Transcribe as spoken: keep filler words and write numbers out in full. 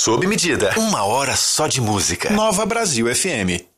sob medida. Uma hora só de música. Nova Brasil F M.